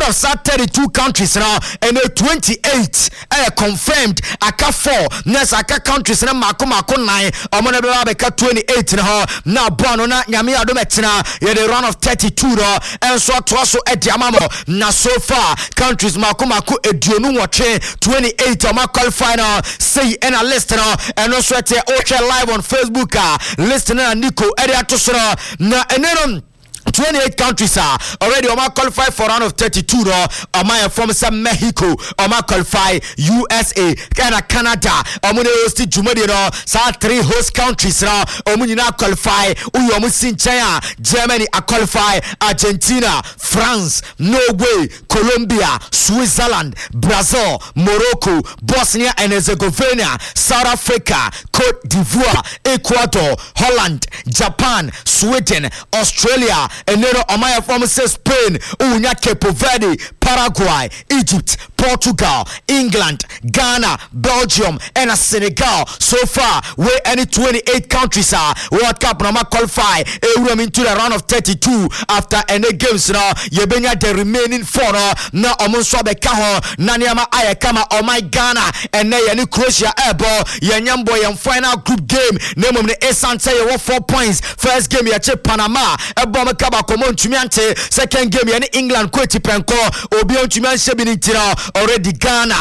of 32 countries now and 28 confirmed aka 4 next aka countries na mako 9 omona be abeka 28 na na bono na nyame adometina ye the round of 32 no enso atoaso ediamamo na so far countries mako eduonu watwe 28 oma qualify now say in a list now and also at live on Facebook list na Nico edi atosoro na enenom 28 countries are already qualified for round of 32 from some Mexico qualify USA Canada host Germany 3 host countries qualify China Germany qualify Argentina France Norway Colombia Switzerland Brazil Morocco Bosnia and Herzegovina South Africa Cote d'Ivoire Ecuador Holland Japan Sweden Australia and then Omaya from Spain, Unya Cape Verde, Paraguay, Egypt, Portugal, England, Ghana, Belgium, and Senegal. So far, where any 28 countries are World Cup Nama qualify, into the round of 32 after any games now. Yebenya the remaining 4 now Omonso Bekaho, Nanyama Ayakama, oh my Ghana, and then Croatia airball, Yanyambo, and final group game. Name of the Essence, 4 points. First game, Yache Panama, a bomber. Komon Tumiante, second game England Kweti Penko Obion Tumian Shebinitira already Ghana